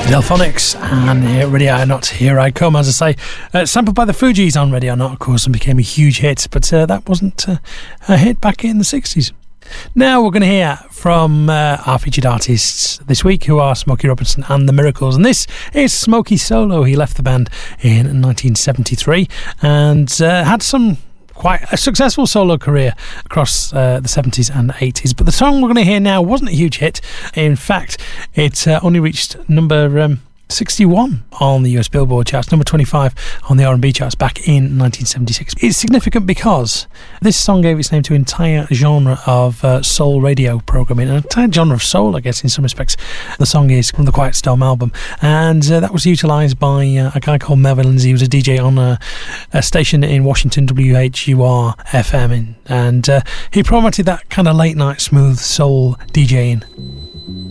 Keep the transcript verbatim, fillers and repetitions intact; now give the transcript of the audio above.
Delphonics and uh, Ready or Not, Here I Come, as I say. Uh, sampled by the Fugees on Ready or Not, of course, and became a huge hit, but uh, that wasn't uh, a hit back in the sixties. Now we're going to hear from uh, our featured artists this week, who are Smokey Robinson and the Miracles, and this is Smokey solo. He left the band in nineteen seventy-three and uh, had some quite a successful solo career across uh, the seventies and eighties, but the song we're going to hear now wasn't a huge hit. In fact, it uh, only reached number um, sixty-one on the U S Billboard charts, number twenty-five on the R and B charts back in nineteen seventy-six. It's significant because this song gave its name to an entire genre of uh, soul radio programming, an entire genre of soul, I guess, in some respects. The song is from the Quiet Storm album, and uh, that was utilised by uh, a guy called Melvin Lindsay, who was a D J on a, a station in Washington, W H U R F M, and uh, he promoted that kind of late night smooth soul DJing.